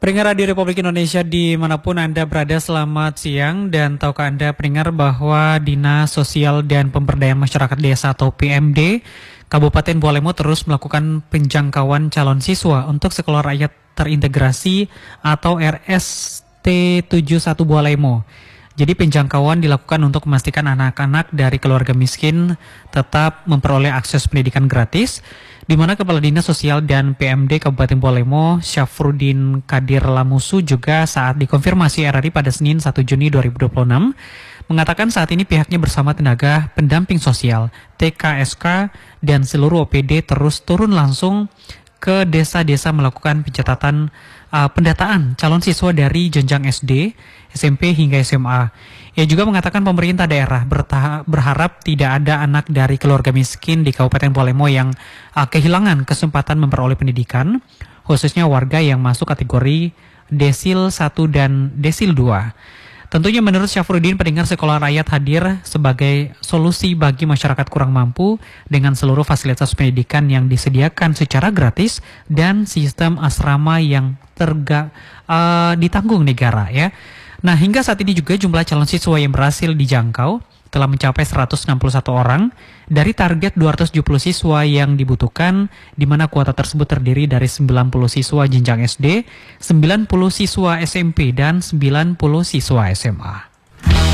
Pendengar Radio Republik Indonesia dimanapun Anda berada, selamat siang. Dan tahukah Anda pendengar bahwa Dinas Sosial dan Pemberdayaan Masyarakat Desa atau PMD Kabupaten Bualemo terus melakukan penjangkauan calon siswa untuk Sekolah Rakyat Terintegrasi atau RST71 Bualemo. Jadi penjangkauan dilakukan untuk memastikan anak-anak dari keluarga miskin tetap memperoleh akses pendidikan gratis, di mana Kepala Dinas Sosial dan PMD Kabupaten Bualemo, Syafruddin Kadir Lamusu, juga saat dikonfirmasi RRI pada Senin 1 Juni 2026, mengatakan saat ini pihaknya bersama tenaga pendamping sosial, TKSK, dan seluruh OPD terus turun langsung ke desa-desa melakukan pencatatan pendataan calon siswa dari jenjang SD, SMP hingga SMA. Ia juga mengatakan pemerintah daerah berharap tidak ada anak dari keluarga miskin di Kabupaten Bualemo yang kehilangan kesempatan memperoleh pendidikan, khususnya warga yang masuk kategori Desil 1 dan Desil 2. Tentunya menurut Syafruddin, pendengar, sekolah rakyat hadir sebagai solusi bagi masyarakat kurang mampu dengan seluruh fasilitas pendidikan yang disediakan secara gratis dan sistem asrama yang ditanggung negara, ya. Nah, hingga saat ini juga jumlah calon siswa yang berhasil dijangkau telah mencapai 161 orang dari target 270 siswa yang dibutuhkan, di mana kuota tersebut terdiri dari 90 siswa jenjang SD, 90 siswa SMP, dan 90 siswa SMA.